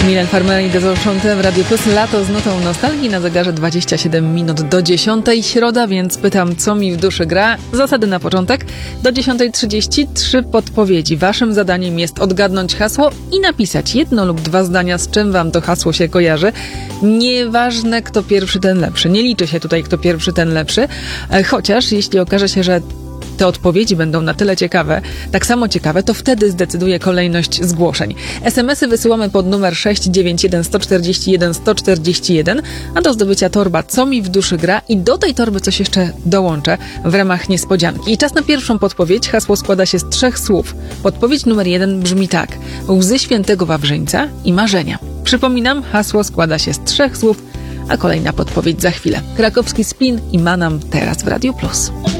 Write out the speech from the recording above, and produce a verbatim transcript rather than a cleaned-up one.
Milen Farmer i Desert Chante w Radio Plus. Lato z nutą nostalgii na zegarze dwadzieścia siedem minut do dziesiątej. Środa, więc pytam, co mi w duszy gra. Zasady na początek. Do dziesiątej trzydzieści trzy podpowiedzi. Waszym zadaniem jest odgadnąć hasło i napisać jedno lub dwa zdania, z czym wam to hasło się kojarzy. Nieważne, kto pierwszy, ten lepszy. Nie liczy się tutaj, kto pierwszy, ten lepszy. Chociaż jeśli okaże się, że te odpowiedzi będą na tyle ciekawe, tak samo ciekawe, to wtedy zdecyduje kolejność zgłoszeń. es em esy wysyłamy pod numer sześć dziewięć jeden jeden cztery jeden jeden cztery jeden, a do zdobycia torba Co mi w duszy gra i do tej torby coś jeszcze dołączę w ramach niespodzianki. I czas na pierwszą podpowiedź. Hasło składa się z trzech słów. Podpowiedź numer jeden brzmi tak: Łzy świętego Wawrzyńca i marzenia. Przypominam, hasło składa się z trzech słów, a kolejna podpowiedź za chwilę. Krakowski Spin i Manam teraz w Radio Plus.